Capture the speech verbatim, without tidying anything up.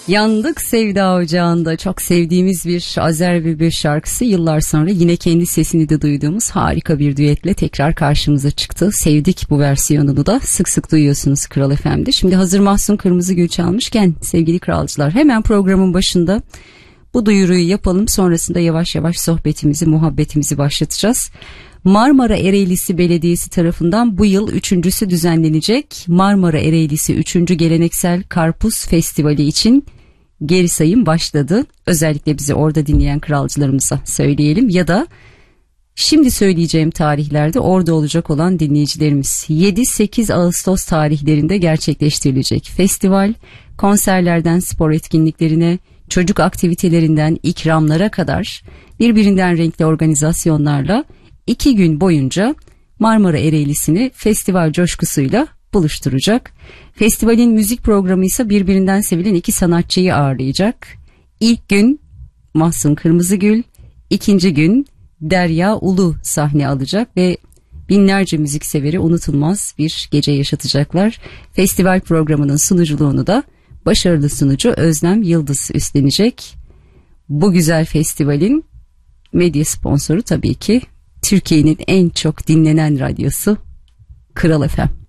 Yandık Sevda Ocağı'nda çok sevdiğimiz bir Azer Bülbül şarkısı yıllar sonra yine kendi sesini de duyduğumuz harika bir düetle tekrar karşımıza çıktı. Sevdik bu versiyonunu da, sık sık duyuyorsunuz Kral F M'de. Şimdi hazır Mahsun Kırmızıgül çalmışken sevgili kralcılar, hemen programın başında bu duyuruyu yapalım, sonrasında yavaş yavaş sohbetimizi, muhabbetimizi başlatacağız. Marmara Ereğlisi Belediyesi tarafından bu yıl üçüncüsü düzenlenecek Marmara Ereğlisi üçüncü Geleneksel Karpuz Festivali için geri sayım başladı. Özellikle bizi orada dinleyen kralcılarımıza söyleyelim ya da şimdi söyleyeceğim tarihlerde orada olacak olan dinleyicilerimiz, yedi sekiz Ağustos tarihlerinde gerçekleştirilecek festival, konserlerden spor etkinliklerine, çocuk aktivitelerinden ikramlara kadar birbirinden renkli organizasyonlarla iki gün boyunca Marmara Ereğlisi'ni festival coşkusuyla buluşturacak. Festivalin müzik programı ise birbirinden sevilen iki sanatçıyı ağırlayacak. İlk gün Mahsun Kırmızıgül, ikinci gün Derya Ulu sahne alacak ve binlerce müzikseveri unutulmaz bir gece yaşatacaklar. Festival programının sunuculuğunu da başarılı sunucu Özlem Yıldız üstlenecek. Bu güzel festivalin medya sponsoru tabii ki Türkiye'nin en çok dinlenen radyosu Kral F M.